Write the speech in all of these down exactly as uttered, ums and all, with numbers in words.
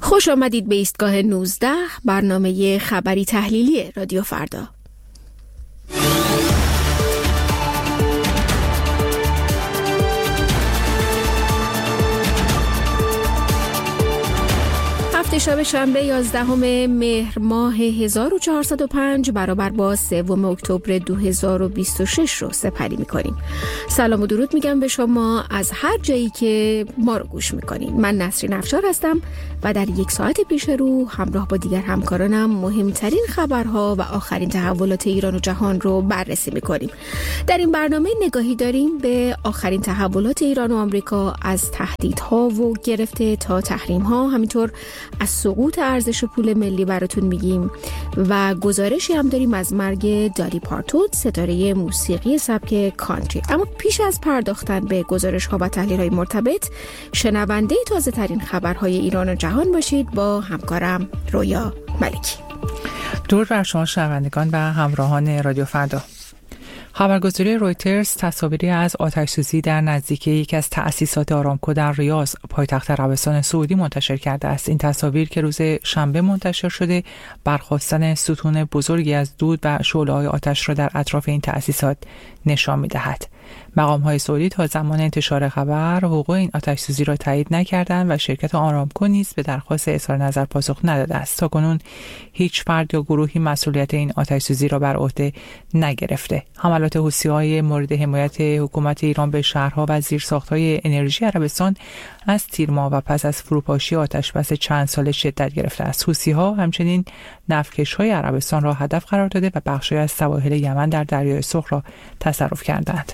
خوش آمدید به ایستگاه نوزده، برنامه خبری تحلیلی رادیو فردا. هفته شب شنبه یازدهم مهر ماه هزار و چهارصد و پنج برابر با سوم اکتبر دو هزار و بیست و شش رو سپری می‌کنیم. سلام و درود میگم به شما از هر جایی که ما رو گوش می‌کنید. من نسرین افشار هستم و در یک ساعت پیش رو همراه با دیگر همکارانم مهمترین خبرها و آخرین تحولات ایران و جهان رو بررسی می‌کنیم. در این برنامه نگاهی داریم به آخرین تحولات ایران و آمریکا، از تهدیدها و گرفته تا تحریم‌ها، همینطور از سقوط ارزش پول ملی براتون میگیم و گزارشی هم داریم از مرگ دالی پارتون، ستاره موسیقی سبک کانتری. اما پیش از پرداختن به گزارش‌ها و تحلیل‌های مرتبط، شنونده تازه ترین خبرهای ایران و جهان باشید با همکارم رویا ملکی. درود بر شما شنوندگان و همراهان رادیو فردا. خبرگزاری رویترز تصاویری از آتش‌سوزی در نزدیکی یکی از تأسیسات آرامکو در ریاض، پایتخت عربستان سعودی منتشر کرده است. این تصاویر که روز شنبه منتشر شده، برخاستن ستون بزرگی از دود و شعله‌های آتش را در اطراف این تأسیسات نشان می‌دهد. مقام‌های سعودی تا زمان انتشار خبر حقوق این آتش‌سوزی را تایید نکردند و شرکت آرامکو نیز به درخواست اظهار نظر پاسخ نداده است. تاکنون هیچ فرد یا گروهی مسئولیت این آتش‌سوزی را بر عهده نگرفته. حملات حوثی‌های مورد حمایت حکومت ایران به شهرها و زیرساخت‌های انرژی عربستان از تیر ماه و پس از فروپاشی آتشبس چند ساله شدت گرفته است. حوثی‌ها همچنین نفتکش‌های عربستان را هدف قرار داده و بخشی از سواحل یمن در دریای سرخ را تصرف کردند.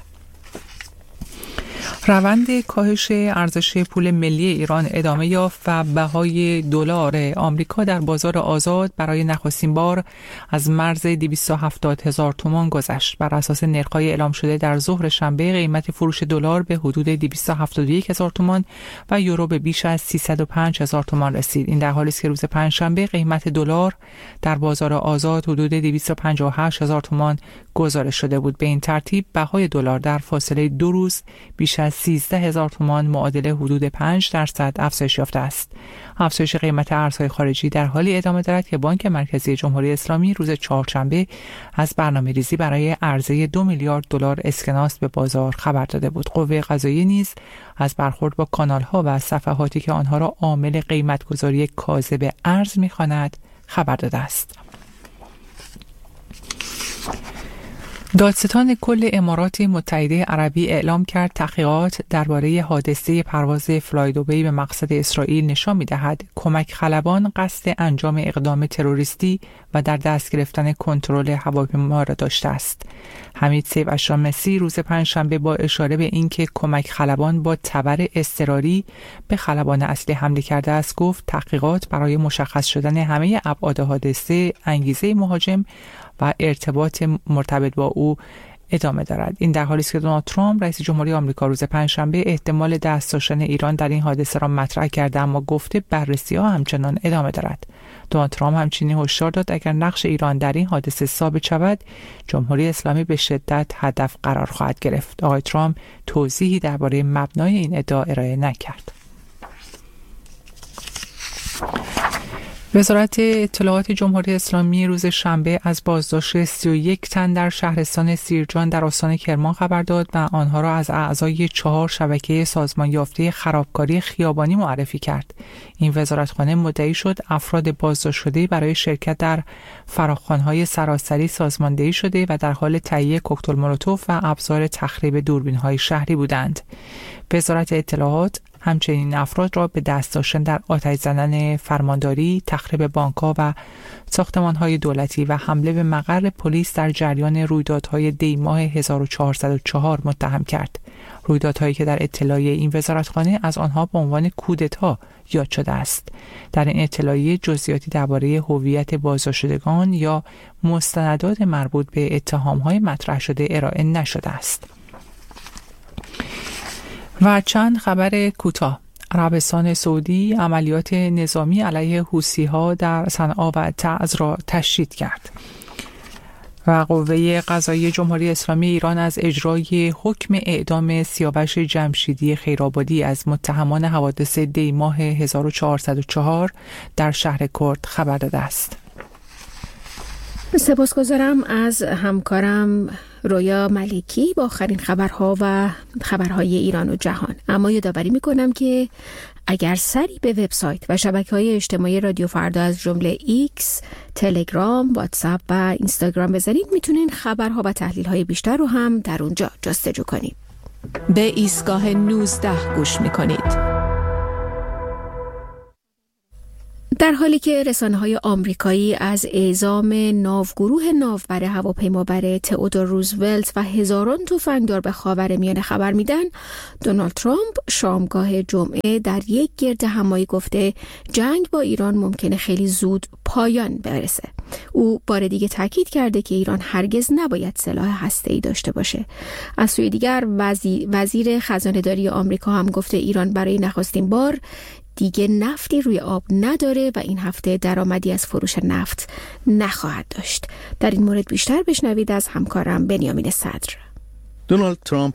روند کاهش ارزش پول ملی ایران ادامه یافت و بهای دلار آمریکا در بازار آزاد برای نخستین بار از مرز دویست و هفتاد هزار تومان گذشت. بر اساس نرخ‌های اعلام شده در ظهر شنبه، قیمت فروش دلار به حدود دویست و هفتاد و یک هزار تومان و یورو به بیش از سیصد و پنج هزار تومان رسید. این در حالی است که روز پنجشنبه قیمت دلار در بازار آزاد حدود دویست و پنجاه و هشت هزار تومان گزارش شده بود. به این ترتیب بهای دلار در فاصله دو روز بیش از سیزده هزار تومان معادل حدود پنج درصد افزایش یافته است. افزایش قیمت ارزهای خارجی در حالی ادامه دارد که بانک مرکزی جمهوری اسلامی روز چهارشنبه از برنامه‌ریزی برای عرضه دو میلیارد دلار اسکناس به بازار خبر داده بود. قوه قضاییه نیز از برخورد با کانال‌ها و صفحاتی که آنها را عامل قیمت‌گذاری کاذب ارز می‌خواند خبر داده است. دادستان کل امارات متحده عربی اعلام کرد تحقیقات درباره حادثه پرواز فلای دبی به مقصد اسرائیل نشان می‌دهد کمک خلبان قصد انجام اقدام تروریستی و در دست گرفتن کنترل هواپیما را داشته است. حمید سیف الشامسی روز پنجشنبه با اشاره به اینکه کمک خلبان با تبر اضطراری به خلبان اصلی حمله کرده است، گفت تحقیقات برای مشخص شدن همه ابعاد حادثه، انگیزه مهاجم و ارتباط مرتبط با او ادامه دارد. این در حالی است که دونالد ترامپ رئیس جمهوری آمریکا روز پنجشنبه احتمال دست داشتن ایران در این حادثه را مطرح کرده، اما گفته بررسی‌ها همچنان ادامه دارد. دونالد ترامپ همچنین هشدار داد اگر نقش ایران در این حادثه ثابت شود، جمهوری اسلامی به شدت هدف قرار خواهد گرفت. آقای ترامپ توضیحی درباره مبنای این ادعا ارائه نکرد. وزارت اطلاعات جمهوری اسلامی روز شنبه از بازداشت سی و یک تن در شهرستان سیرجان در استان کرمان خبر داد و آنها را از اعضای چهار شبکه سازمان یافته خرابکاری خیابانی معرفی کرد. این وزارتخانه مدعی شد افراد بازداشت شده برای شرکت در فراخوان‌های سراسری سازماندهی شده و در حال تهیه کوکتل مولوتوف و ابزار تخریب دوربین‌های شهری بودند. وزارت اطلاعات همچنین افراد را به دست داشتن در آتش زدن فرمانداری، تخریب بانک‌ها و ساختمان‌های دولتی و حمله به مقر پلیس در جریان رویدادهای دی ماه هزار و چهارصد و چهار متهم کرد. رویدادهایی که در اطلاعیه این وزارتخانه از آنها به عنوان کودتا یاد شده است. در این اطلاعیه جزئیاتی درباره هویت بازداشتشدگان یا مستندات مربوط به اتهام‌های مطرح شده ارائه نشده است. و چند خبر کوتاه. عربستان سعودی عملیات نظامی علیه حوثی‌ها در صنعا و تعز را تشدید کرد. و قوه قضاییه جمهوری اسلامی ایران از اجرای حکم اعدام سیاوش جمشیدی خیرآبادی از متهمان حوادث دی ماه هزار و چهارصد و چهار در شهر کرد خبر داده است. سپاسگزارم از همکارم رویا ملکی با آخرین خبرها و خبرهای ایران و جهان. اما یادآوری میکنم که اگر سری به وبسایت و شبکه‌های اجتماعی رادیو فردا از جمله ایکس، تلگرام، واتساپ و اینستاگرام بزنید، میتونین خبرها و تحلیل‌های بیشتر رو هم در اونجا جستجو کنید. به ایستگاه نوزده گوش میکنید. در حالی که رسانه‌های آمریکایی از اعزام ناوگروه ناوبر هواپیمابر تئودور روزولت و هزاران تفنگدار به خاورمیانه خبر میدن، دونالد ترامپ شامگاه جمعه در یک گرد همایی گفته جنگ با ایران ممکنه خیلی زود پایان برسه. او بار دیگه تاکید کرده که ایران هرگز نباید سلاح هسته‌ای داشته باشه. از سوی دیگر وزیر, وزیر خزانه‌داری آمریکا هم گفته ایران برای نخستین بار دیگه نفتی روی آب نداره و این هفته درآمدی از فروش نفت نخواهد داشت. در این مورد بیشتر بشنوید از همکارم بنیامین صدر. دونالد ترامپ